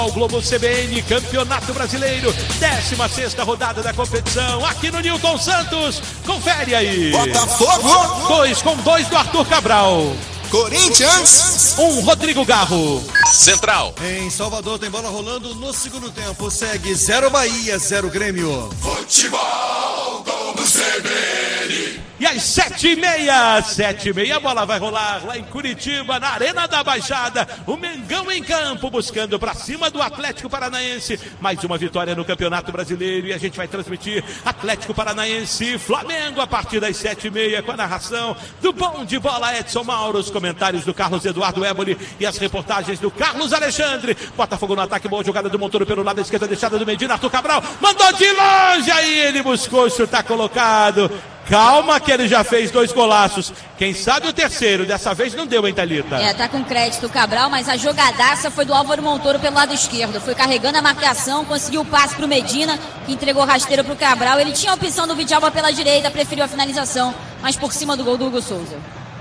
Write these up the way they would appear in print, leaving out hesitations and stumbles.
O Globo CBN, Campeonato Brasileiro, 16ª rodada da competição, aqui no Newton Santos. Confere aí. Botafogo. 2-2 do Arthur Cabral. Corinthians. 1, Rodrigo Garro. Central. Em Salvador tem bola rolando no segundo tempo. Segue 0 Bahia, 0 Grêmio. Futebol, Globo CBN. E às 7h30, a bola vai rolar lá em Curitiba, na Arena da Baixada. O Mengão em campo, buscando para cima do Atlético Paranaense. Mais uma vitória no Campeonato Brasileiro. E a gente vai transmitir Atlético Paranaense e Flamengo a partir das 7h30, com a narração do Bom de Bola Edson Mauro, os comentários do Carlos Eduardo Éboli e as reportagens do Carlos Alexandre. Botafogo no ataque, boa jogada do Montoro pelo lado esquerdo, deixada do Medina. Arthur Cabral mandou de longe, aí ele buscou chutar colocado. Calma que ele já fez 2 golaços. Quem sabe o terceiro, dessa vez não deu, hein, Thalita? Tá com crédito o Cabral, mas a jogadaça foi do Álvaro Montoro pelo lado esquerdo. Foi carregando a marcação, conseguiu o passe pro Medina, que entregou rasteiro pro Cabral. Ele tinha a opção do Vidalba pela direita, preferiu a finalização, mas por cima do gol do Hugo Souza.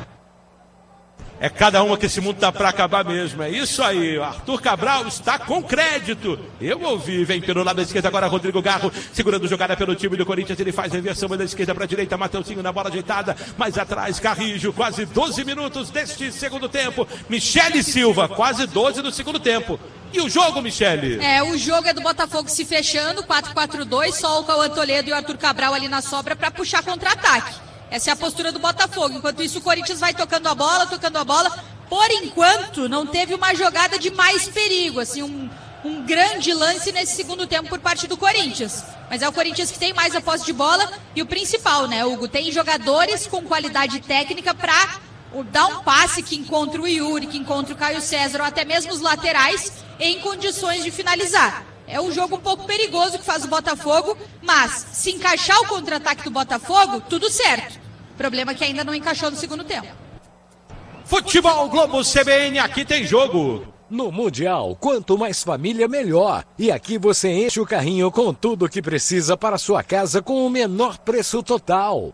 É cada uma que esse mundo tá pra acabar mesmo. É isso aí. O Arthur Cabral está com crédito. Eu ouvi. Vem pelo lado da esquerda agora Rodrigo Garro, segurando jogada pelo time do Corinthians. Ele faz a inversão da esquerda pra direita. Mateuzinho na bola ajeitada. Mais atrás, Carrijo. Quase 12 minutos deste segundo tempo. Michele Silva. Quase 12 do segundo tempo. E o jogo, Michele? O jogo é do Botafogo se fechando. 4-4-2. Só o Cauã Toledo e o Arthur Cabral ali na sobra pra puxar contra-ataque. Essa é a postura do Botafogo. Enquanto isso, o Corinthians vai tocando a bola. Por enquanto, não teve uma jogada de mais perigo, assim, um grande lance nesse segundo tempo por parte do Corinthians. Mas é o Corinthians que tem mais a posse de bola e o principal, né, Hugo? Tem jogadores com qualidade técnica para dar um passe que encontra o Yuri, que encontra o Caio César, ou até mesmo os laterais, em condições de finalizar. É um jogo um pouco perigoso que faz o Botafogo, mas se encaixar o contra-ataque do Botafogo, tudo certo. O problema é que ainda não encaixou no segundo tempo. Futebol Globo CBN, aqui tem jogo. No Mundial, quanto mais família, melhor. E aqui você enche o carrinho com tudo o que precisa para sua casa com o menor preço total.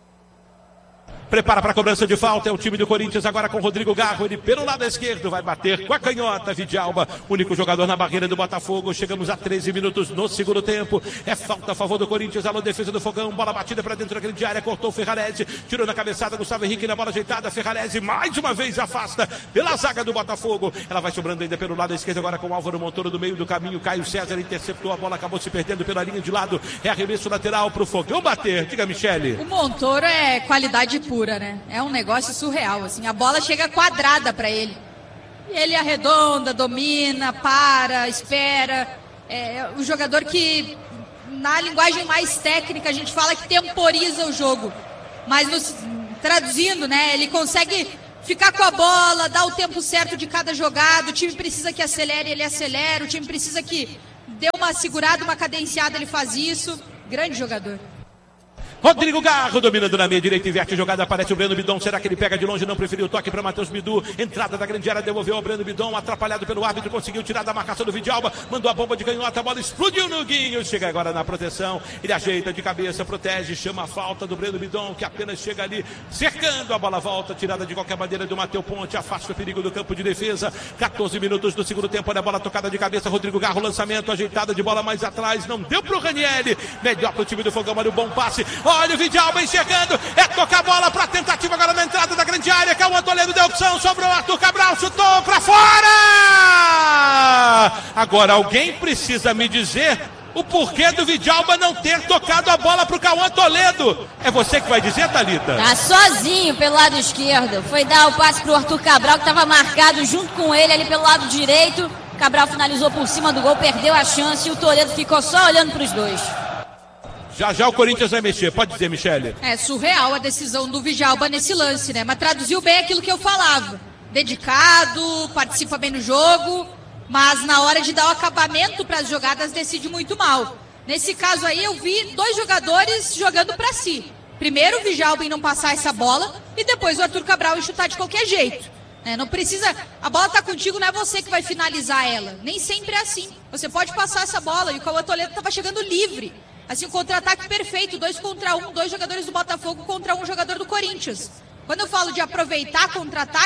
Prepara para a cobrança de falta, é o time do Corinthians agora com Rodrigo Garro, ele pelo lado esquerdo vai bater com a canhota, Vidalba, único jogador na barreira do Botafogo. Chegamos a 13 minutos no segundo tempo, é falta a favor do Corinthians, alô defesa do Fogão, bola batida para dentro da grande área, cortou o Ferrarese, tirou na cabeçada, Gustavo Henrique na bola ajeitada, Ferrarese mais uma vez afasta pela zaga do Botafogo, ela vai sobrando ainda pelo lado esquerdo agora com o Álvaro Montoro do meio do caminho, Caio César interceptou a bola, acabou se perdendo pela linha de lado, é arremesso lateral para o Fogão bater, diga Michele. O Montoro é qualidade pura, né? É um negócio surreal, assim, a bola chega quadrada para ele. E ele arredonda, domina, para, espera. É um jogador que, na linguagem mais técnica, a gente fala que temporiza o jogo. Mas, traduzindo, né, ele consegue ficar com a bola, dar o tempo certo de cada jogada. O time precisa que acelere, ele acelera. O time precisa que dê uma segurada, uma cadenciada, ele faz isso. Grande jogador. Rodrigo Garro dominando na meia direita, inverte a jogada, aparece o Breno Bidon, será que ele pega de longe, não preferiu o toque para Matheus Bidu, entrada da grande área, devolveu ao Breno Bidon, atrapalhado pelo árbitro, conseguiu tirar da marcação do Vidalba, mandou a bomba de canhota, a bola explodiu no Guinho, chega agora na proteção, ele ajeita de cabeça, protege, chama a falta do Breno Bidon, que apenas chega ali, cercando, a bola volta, tirada de qualquer maneira do Matheus Ponte, afasta o perigo do campo de defesa, 14 minutos do segundo tempo, olha a bola tocada de cabeça, Rodrigo Garro, lançamento, ajeitada de bola mais atrás, não deu pro Ranieri, melhor pro time do Fogão, olha o bom passe, olha o Vidalba chegando, é tocar a bola para tentativa agora na entrada da grande área, Cauã Toledo deu opção, sobrou Arthur Cabral, chutou para fora! Agora alguém precisa me dizer o porquê do Vidalba não ter tocado a bola pro Cauã Toledo. É você que vai dizer, Thalita? Tá sozinho pelo lado esquerdo, foi dar o passe pro Arthur Cabral, que estava marcado junto com ele ali pelo lado direito. Cabral finalizou por cima do gol, perdeu a chance e o Toledo ficou só olhando pros dois. Já o Corinthians vai mexer, pode dizer, Michele. É surreal a decisão do Vidalba nesse lance, né? Mas traduziu bem aquilo que eu falava. Dedicado, participa bem no jogo, mas na hora de dar o acabamento para as jogadas decide muito mal. Nesse caso aí eu vi 2 jogadores jogando para si. Primeiro o Vidalba em não passar essa bola e depois o Arthur Cabral em chutar de qualquer jeito. Não precisa, a bola tá contigo, não é você que vai finalizar ela. Nem sempre é assim. Você pode passar essa bola e o Cauã Toledo estava chegando livre. Assim, um contra-ataque perfeito, 2 contra 1, 2 jogadores do Botafogo contra 1 jogador do Corinthians. Quando eu falo de aproveitar contra-ataques,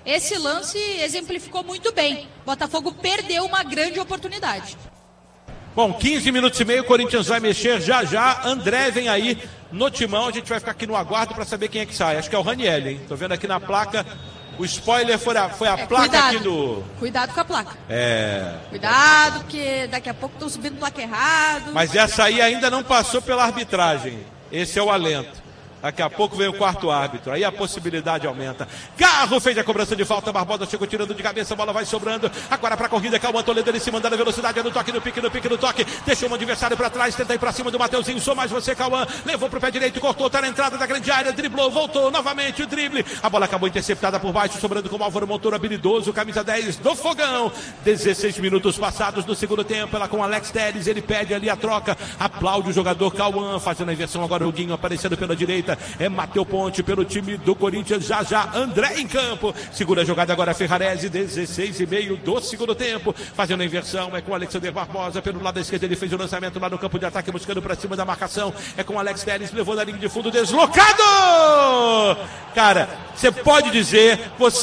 Esse lance exemplificou muito bem. Botafogo perdeu uma grande oportunidade. Bom, 15 minutos e meio, o Corinthians vai mexer já. André vem aí no timão, a gente vai ficar aqui no aguardo para saber quem é que sai. Acho que é o Raniel, hein? Tô vendo aqui na placa, o spoiler foi a placa cuidado, aqui do... Cuidado com a placa. É... Cuidado, porque daqui a pouco estão subindo placa errado. Mas essa aí ainda não passou pela arbitragem. Esse é o alento. Daqui a pouco vem o quarto árbitro, aí a possibilidade aumenta. Garro fez a cobrança de falta, Barbosa chegou tirando de cabeça, a bola vai sobrando. Agora pra corrida, Cauã Toledo, ele se manda na velocidade, no toque, no pique, deixou o adversário pra trás, tenta ir pra cima do Mateuzinho, sou mais você, Cauã, levou pro pé direito, cortou, tá na entrada da grande área, driblou, voltou, novamente o drible. A bola acabou interceptada por baixo, sobrando com o Álvaro Montoro, habilidoso, camisa 10 do Fogão. 16 minutos passados do segundo tempo, ela com o Alex Telles, ele pede ali a troca, aplaude o jogador Cauã, fazendo a inversão agora, o Guinho aparecendo pela direita. É Matheus Ponte pelo time do Corinthians, já André em campo, segura a jogada agora Ferrarese, 16,5 do segundo tempo, fazendo a inversão, é com o Alexander Barbosa, pelo lado esquerdo ele fez o lançamento lá no campo de ataque, buscando para cima da marcação, é com o Alex Telles, levou da linha de fundo, deslocado! Cara, você pode dizer,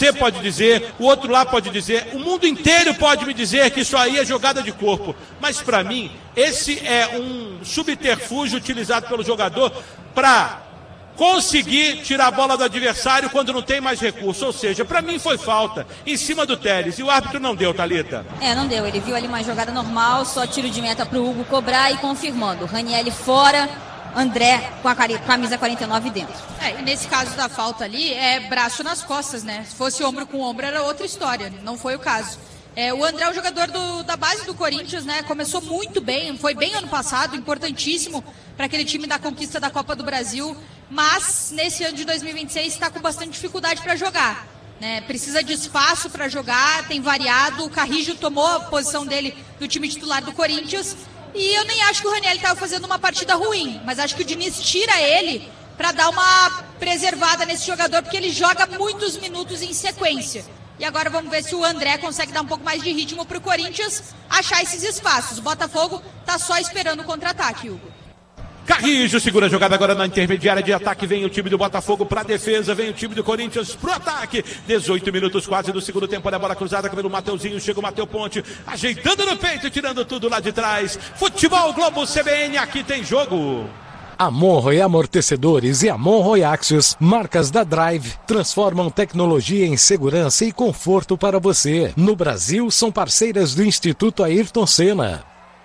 o outro lá pode dizer, o mundo inteiro pode me dizer que isso aí é jogada de corpo, mas para mim, esse é um subterfúgio utilizado pelo jogador para conseguir tirar a bola do adversário quando não tem mais recurso. Ou seja, pra mim foi falta em cima do Telles. E o árbitro não deu, Thalita. Não deu. Ele viu ali uma jogada normal, só tiro de meta pro Hugo cobrar e confirmando. Raniel fora, André com a camisa 49 dentro. E nesse caso da falta ali, é braço nas costas, né? Se fosse ombro com ombro era outra história. Não foi o caso. O André é um jogador da base do Corinthians, né? Começou muito bem, foi bem ano passado, importantíssimo para aquele time da conquista da Copa do Brasil, mas nesse ano de 2026 está com bastante dificuldade para jogar, né? Precisa de espaço para jogar, tem variado, o Carrijo tomou a posição dele no time titular do Corinthians e eu nem acho que o Raniel estava fazendo uma partida ruim, mas acho que o Diniz tira ele para dar uma preservada nesse jogador, porque ele joga muitos minutos em sequência. E agora vamos ver se o André consegue dar um pouco mais de ritmo para o Corinthians achar esses espaços. O Botafogo está só esperando o contra-ataque, Hugo. Carrijo segura a jogada agora na intermediária de ataque. Vem o time do Botafogo para a defesa. Vem o time do Corinthians para o ataque. 18 minutos quase do segundo tempo. Olha a bola cruzada pelo Mateuzinho. Chega o Matheus Ponte ajeitando no peito, tirando tudo lá de trás. Futebol Globo CBN, aqui tem jogo. Amonroe Amortecedores e Amonroe Axios, marcas da Drive, transformam tecnologia em segurança e conforto para você. No Brasil, são parceiras do Instituto Ayrton Senna.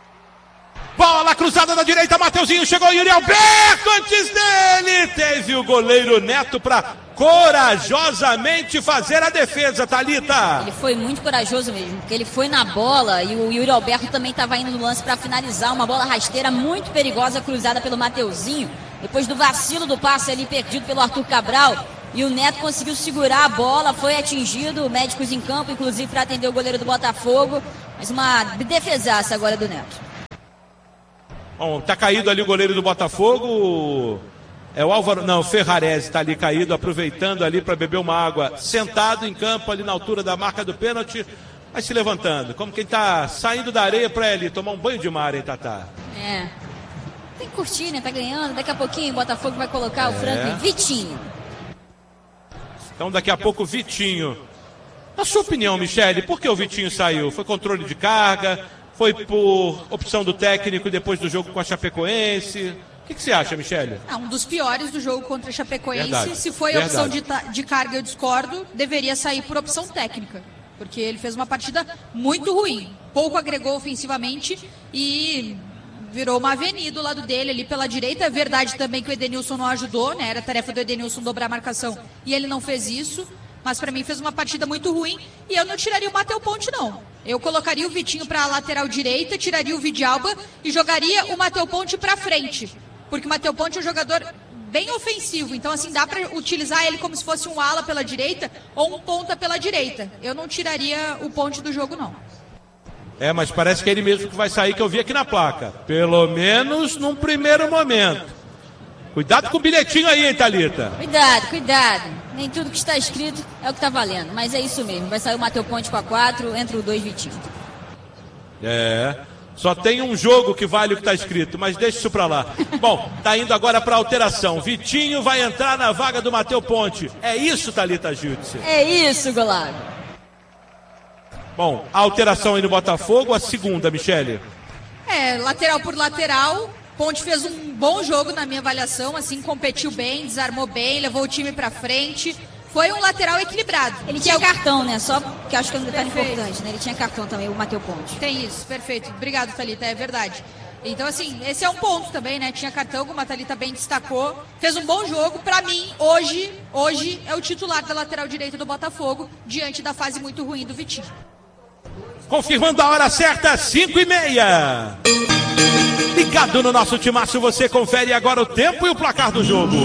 Bola cruzada na direita, Mateuzinho, chegou Yuri Alberto, antes dele teve o goleiro Neto para corajosamente fazer a defesa, Thalita. Ele foi muito corajoso mesmo, porque ele foi na bola e o Yuri Alberto também estava indo no lance para finalizar, uma bola rasteira muito perigosa cruzada pelo Mateuzinho, depois do vacilo do passe ali perdido pelo Arthur Cabral, e o Neto conseguiu segurar a bola, foi atingido, médicos em campo, inclusive para atender o goleiro do Botafogo, mas uma defesaça agora do Neto. Bom, tá caído ali o goleiro do Botafogo, é o Álvaro, não, o Ferrarese tá ali caído, aproveitando ali para beber uma água, sentado em campo ali na altura da marca do pênalti, vai se levantando, como quem tá saindo da areia para ele tomar um banho de mar, hein, Tatá? Tem que curtir, né, tá ganhando, daqui a pouquinho o Botafogo vai colocar o Franklin Vitinho. Então daqui a pouco o Vitinho. Na sua opinião, Michele, por que o Vitinho saiu? Foi controle de carga? Foi por opção do técnico depois do jogo com a Chapecoense? O que você acha, Michele? Um dos piores do jogo contra a Chapecoense. Verdade. Se foi a opção de carga, eu discordo. Deveria sair por opção técnica. Porque ele fez uma partida muito ruim. Pouco agregou ofensivamente e virou uma avenida do lado dele ali pela direita. É verdade também que o Edenilson não ajudou, né? Era tarefa do Edenilson dobrar a marcação e ele não fez isso. Mas para mim fez uma partida muito ruim e eu não tiraria o Matheus Ponte, não. Eu colocaria o Vitinho para a lateral direita, tiraria o Vidalba e jogaria o Matheus Ponte para frente. Porque o Matheus Ponte é um jogador bem ofensivo, então assim dá para utilizar ele como se fosse um ala pela direita ou um ponta pela direita. Eu não tiraria o Ponte do jogo, não. Mas parece que é ele mesmo que vai sair, que eu vi aqui na placa. Pelo menos num primeiro momento. Cuidado com o bilhetinho aí, hein, Thalita? Cuidado. Nem tudo que está escrito é o que está valendo. Mas é isso mesmo. Vai sair o Matheus Ponte com a 4, entra o 2 Vitinho. Só tem um jogo que vale o que tá escrito, mas deixa isso pra lá. Bom, tá indo agora pra alteração. Vitinho vai entrar na vaga do Matheus Ponte. É isso, Thalita Júdice? É isso, Golago. Bom, a alteração aí no Botafogo, a segunda, Michele. Lateral por lateral. Ponte fez um bom jogo na minha avaliação, assim, competiu bem, desarmou bem, levou o time pra frente. Foi um lateral equilibrado. Ele tinha cartão, né? Só que acho que é um detalhe importante, né? Ele tinha cartão também, o Matheus Ponte. Tem isso, perfeito. Obrigado, Thalita, é verdade. Então, assim, esse é um ponto também, né? Tinha cartão, como a Thalita bem destacou. Fez um bom jogo. Pra mim, hoje é o titular da lateral direita do Botafogo, diante da fase muito ruim do Vitinho. Confirmando a hora certa, 5:30. Ligado no nosso timaço, você confere agora o tempo e o placar do jogo.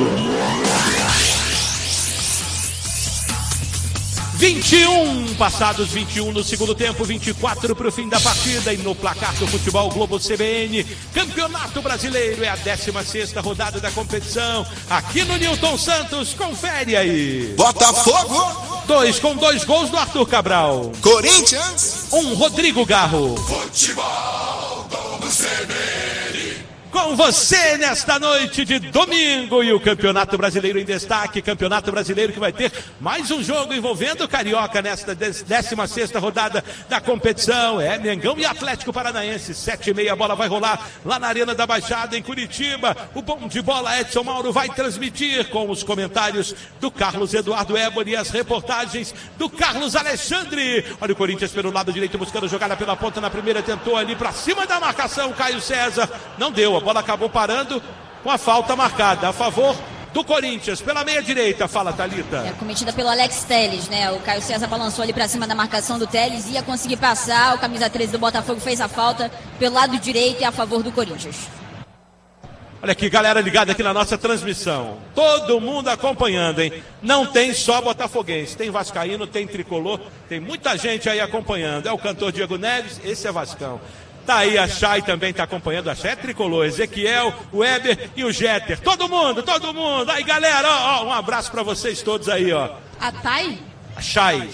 21, passados 21 no segundo tempo, 24 para o fim da partida. E no placar do Futebol Globo CBN, Campeonato Brasileiro, é a 16ª rodada da competição. Aqui no Newton Santos, confere aí. Botafogo. 2 com 2 gols do Arthur Cabral. Corinthians. 1, Rodrigo Garro. Futebol Globo CBN. Com você nesta noite de domingo e o Campeonato Brasileiro em destaque. Campeonato Brasileiro que vai ter mais um jogo envolvendo o Carioca nesta 16ª rodada da competição. Mengão e Atlético Paranaense, 7:30, a bola vai rolar lá na Arena da Baixada em Curitiba. O bom de bola Edson Mauro vai transmitir com os comentários do Carlos Eduardo Ébori e as reportagens do Carlos Alexandre. Olha o Corinthians pelo lado direito buscando jogada pela ponta na primeira, tentou ali pra cima da marcação, Caio César, não deu. A bola acabou parando com a falta marcada a favor do Corinthians, pela meia direita. Fala, Thalita. Cometida pelo Alex Telles, né? O Caio César balançou ali pra cima da marcação do Telles, ia conseguir passar, o camisa 13 do Botafogo fez a falta pelo lado direito e a favor do Corinthians. Olha aqui, galera ligada aqui na nossa transmissão. Todo mundo acompanhando, hein? Não tem só botafoguense, tem vascaíno, tem tricolor, tem muita gente aí acompanhando. É o cantor Diego Neves, esse é Vascão. Tá aí a Chay também tá acompanhando, a Chay é tricolor, Ezequiel, o Weber e o Jeter. Todo mundo. Aí, galera, ó, um abraço pra vocês todos aí, ó. A Thay? A Chay.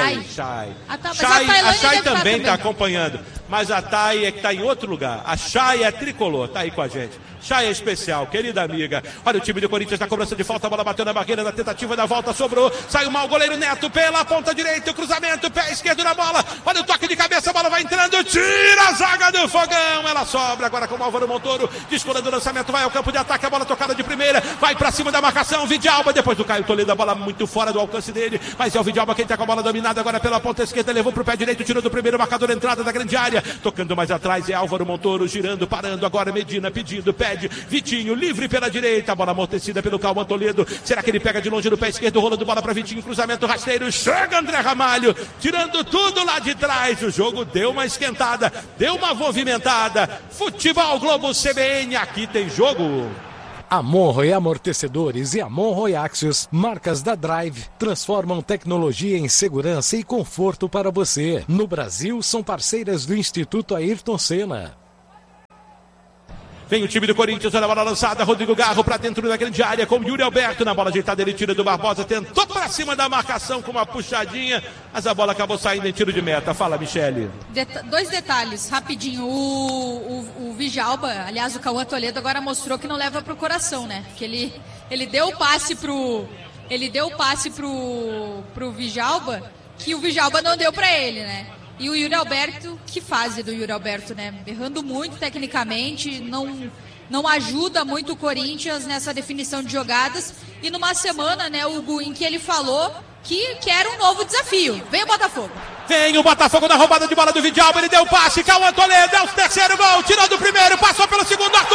A Chay também tá acompanhando, mas a Thay é que tá em outro lugar. A Chay é tricolor, tá aí com a gente. Chay é especial, querida amiga. Olha o time do Corinthians na cobrança de falta, a bola bateu na barreira, na tentativa da volta, sobrou, saiu mal o goleiro Neto pela ponta direita, o cruzamento, pé esquerdo na bola, olha o toque de cabeça, a bola vai entrando, tira a zaga do Fogão, ela sobra agora com o Álvaro Montoro, descolando o lançamento, vai ao campo de ataque, a bola tocada de primeira, vai pra cima da marcação, Vidalba, depois do Caio Toledo, a bola muito fora do alcance dele, mas é o Vidalba quem tá com a bola dominada agora pela ponta esquerda, levou pro pé direito, tirou do primeiro marcador, entrada da grande área, tocando mais atrás, é Álvaro Montoro, girando, parando, agora Medina pedindo, pede, Vitinho livre pela direita, a bola amortecida pelo Calma Toledo, será que ele pega de longe no pé esquerdo, rolando bola para Vitinho, cruzamento rasteiro, chega André Ramalho, tirando tudo lá de trás, o jogo deu uma esquentada, deu uma movimentada. Futebol Globo CBN, aqui tem jogo. A Monroe Amortecedores e a Monroe Axios, marcas da Drive, transformam tecnologia em segurança e conforto para você. No Brasil, são parceiras do Instituto Ayrton Senna. Vem o time do Corinthians, olha a bola lançada, Rodrigo Garro pra dentro da grande área com o Yuri Alberto, na bola ajeitada ele tira do Barbosa, tentou pra cima da marcação com uma puxadinha, mas a bola acabou saindo em tiro de meta. Fala, Michele. Dois detalhes, rapidinho, o Vidalba, aliás o Cauã Toledo agora mostrou que não leva pro coração, né, que ele deu o passe pro Vidalba, que o Vidalba não deu pra ele, né. E o Yuri Alberto, que fase do Yuri Alberto, né? Errando muito tecnicamente, não ajuda muito o Corinthians nessa definição de jogadas. E numa semana, né, Hugo, em que ele falou que quer um novo desafio. Vem o Botafogo. Vem o Botafogo na roubada de bola do Vidalba, ele deu o passe, Cauã Toledo, é o terceiro gol, tirou do primeiro, passou pelo segundo, Arthur